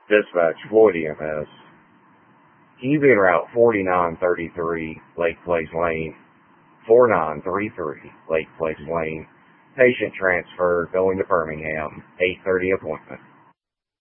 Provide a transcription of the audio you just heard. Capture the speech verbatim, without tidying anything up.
Dispatch, Floyd E M S. Can you be en route forty-nine thirty-three, Lake Place Lane? forty-nine thirty-three, Lake Place Lane. Patient transfer going to Birmingham. eight thirty appointment.